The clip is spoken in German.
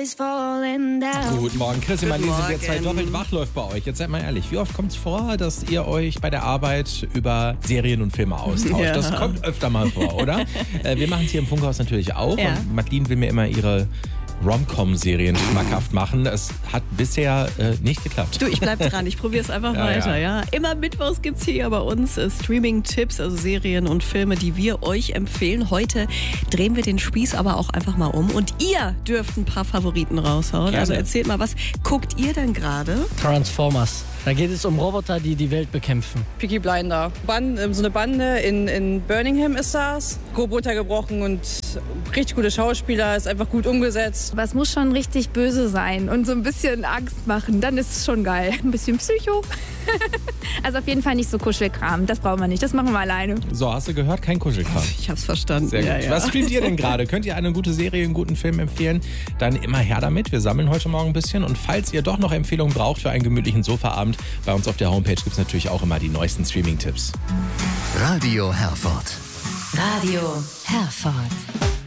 is falling down. Guten Morgen, Chris. Ich meine, wir sind jetzt halt doppelt wach, läuft bei euch. Jetzt seid mal ehrlich, wie oft kommt es vor, dass ihr euch bei der Arbeit über Serien und Filme austauscht? Ja. Das kommt öfter mal vor, oder? Wir machen es hier im Funkhaus natürlich auch. Ja. Und Madeline will mir immer ihre Rom-Com-Serien schmackhaft machen. Es hat bisher nicht geklappt. Du, ich bleib dran. Ich probiere es einfach weiter. Ja. Immer mittwochs gibt es hier bei uns Streaming-Tipps, also Serien und Filme, die wir euch empfehlen. Heute drehen wir den Spieß aber auch einfach mal um. Und ihr dürft ein paar Favoriten raushauen. Gerne. Also erzählt mal, was guckt ihr denn gerade? Transformers. Da geht es um Roboter, die die Welt bekämpfen. Peaky Blinder. So eine Bande in Birmingham ist das. Grob runtergebrochen und richtig gute Schauspieler, ist einfach gut umgesetzt. Aber es muss schon richtig böse sein und so ein bisschen Angst machen, dann ist es schon geil. Ein bisschen Psycho. Also auf jeden Fall nicht so Kuschelkram, das brauchen wir nicht, das machen wir alleine. So, hast du gehört? Kein Kuschelkram. Ich hab's verstanden. Sehr gut. Ja. Was streamt ihr denn gerade? Könnt ihr eine gute Serie, einen guten Film empfehlen? Dann immer her damit. Wir sammeln heute Morgen ein bisschen. Und falls ihr doch noch Empfehlungen braucht für einen gemütlichen Sofaabend, bei uns auf der Homepage gibt es natürlich auch immer die neuesten Streaming-Tipps. Radio Herford. Radio Herford.